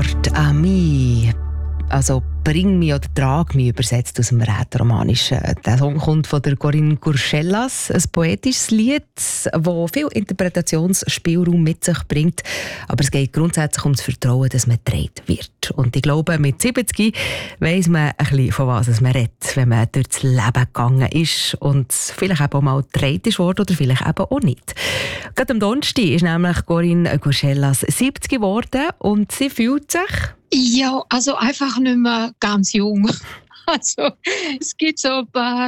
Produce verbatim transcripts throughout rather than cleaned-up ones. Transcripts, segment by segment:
Porte à mi. Also «Bring mich» oder «Trag mich» übersetzt aus dem Rätoromanischen. Der Song kommt von der Corinne Curschellas, ein poetisches Lied, das viel Interpretationsspielraum mit sich bringt. Aber es geht grundsätzlich um das Vertrauen, dass man getragen wird. Und ich glaube, mit siebzig weiss man ein bisschen, von was man redet, wenn man durchs Leben gegangen ist und vielleicht auch mal getragen ist worden oder vielleicht eben auch nicht. Gerade am Donnerstag ist nämlich Corinne Curschellas siebzig geworden und sie fühlt sich... Ja, also einfach nicht mehr ganz jung. Also, es gibt so ein paar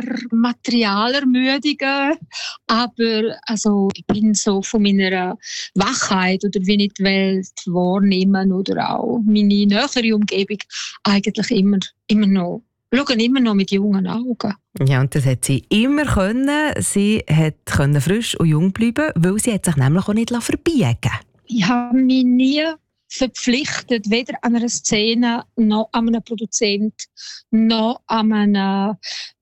Materialermüdungen, aber also, ich bin so von meiner Wachheit oder wie ich die Welt wahrnehme oder auch meine nähere Umgebung eigentlich immer, immer noch, schauen immer noch mit jungen Augen. Ja, und das hat sie immer können. Sie hat können frisch und jung bleiben, weil sie hat sich nämlich auch nicht verbiegen lassen. Ich habe mich nie verpflichtet, weder an einer Szene, noch an einem Produzent, noch an einem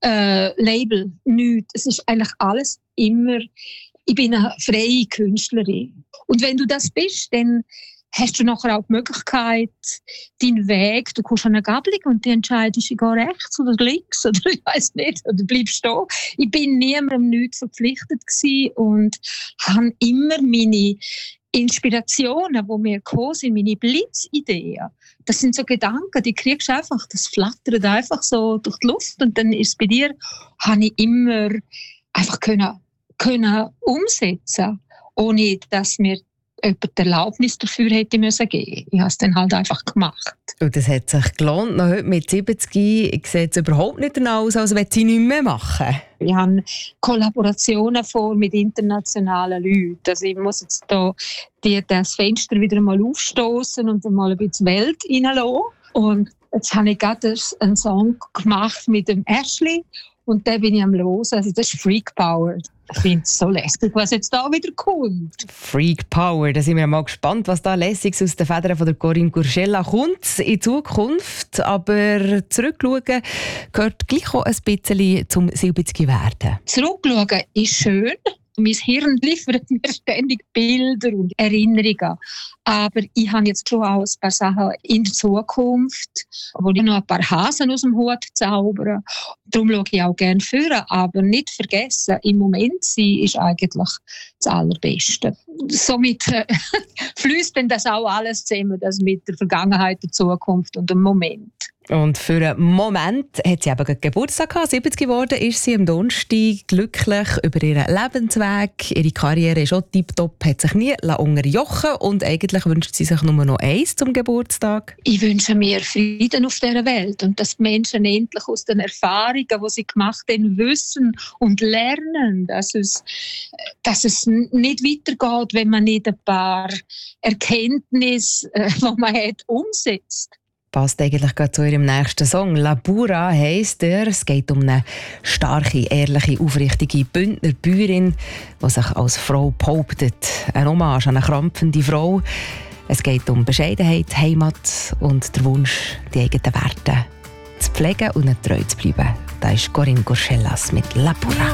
äh, Label. Nichts. Es ist eigentlich alles immer, ich bin eine freie Künstlerin. Und wenn du das bist, dann hast du nachher auch die Möglichkeit, deinen Weg, du kommst an eine Gabelung und die entscheidest, ich gehe rechts oder links oder ich weiss nicht, oder bleibst da. Ich bin niemandem nichts verpflichtet gewesen und habe immer meine Inspirationen, die mir gekommen sind, meine Blitzideen, das sind so Gedanken, die kriegst du einfach, das flattert einfach so durch die Luft und dann ist es bei dir, habe ich immer einfach können, können umsetzen, ohne dass mir jemand die Erlaubnis dafür hätte müssen geben. Ich habe es dann halt einfach gemacht. Und das hat sich gelohnt. Noch heute mit siebzig sieht es überhaupt nicht danach aus, als würde sie nichts mehr machen. Ich habe Kollaborationen vor mit internationalen Leuten. Also ich muss jetzt da die, das Fenster wieder mal aufstoßen und mal ein bisschen Welt reinlassen. Und jetzt habe ich gerade einen Song gemacht mit dem Ashley und den bin ich am Hören. Also das ist Freak Power. Ich finde es so lässig, was jetzt da wieder kommt. Freak Power, da sind wir mal gespannt, was da Lässiges aus den Federn von der Corinne Curschellas kommt in Zukunft. Aber zurückschauen gehört gleich auch ein bisschen zum siebzig werden. Zurückschauen ist schön. Mein Hirn liefert mir ständig Bilder und Erinnerungen. Aber ich habe jetzt schon auch ein paar Sachen in der Zukunft, wo ich noch ein paar Hasen aus dem Hut zaubere. Darum schaue ich auch gerne vor. Aber nicht vergessen, im Moment sein ist eigentlich das Allerbeste. Somit äh, fließt dann das auch alles zusammen, das mit der Vergangenheit, der Zukunft und dem Moment. Und für einen Moment hat sie eben gerade Geburtstag gehabt. siebzig geworden ist sie am Donnerstag, glücklich über ihren Lebensweg. Ihre Karriere ist auch tipptopp, hat sich nie unterjochen und eigentlich wünscht sie sich nur noch eins zum Geburtstag. Ich wünsche mir Frieden auf dieser Welt und dass die Menschen endlich aus den Erfahrungen, die sie gemacht haben, wissen und lernen, dass es, dass es nicht weitergeht, wenn man nicht ein paar Erkenntnisse, die man hat, umsetzt. Passt eigentlich gerade zu ihrem nächsten Song. «Labura» heisst er. Es geht um eine starke, ehrliche, aufrichtige Bündner Bäuerin, die sich als Frau behauptet. Eine Hommage an eine krampfende Frau. Es geht um Bescheidenheit, Heimat und der Wunsch, die eigenen Werte zu pflegen und nicht treu zu bleiben. Da ist Corinne Curschellas mit «Labura».